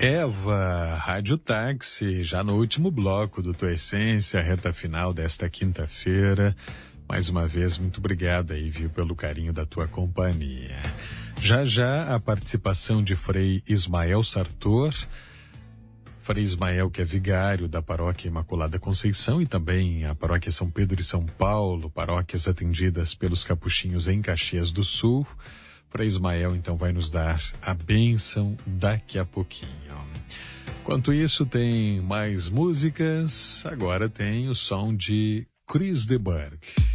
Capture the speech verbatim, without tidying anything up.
Eva, Rádio Táxi, já no último bloco do Tua Essência, reta final desta quinta-feira. Mais uma vez, muito obrigado aí, viu, pelo carinho da tua companhia. Já já a participação de Frei Ismael Sartor, Frei Ismael, que é vigário da Paróquia Imaculada Conceição e também a Paróquia São Pedro e São Paulo, paróquias atendidas pelos capuchinhos em Caxias do Sul. Frei Ismael, então, vai nos dar a bênção daqui a pouquinho. Enquanto isso, tem mais músicas. Agora tem o som de Chris de Burgh.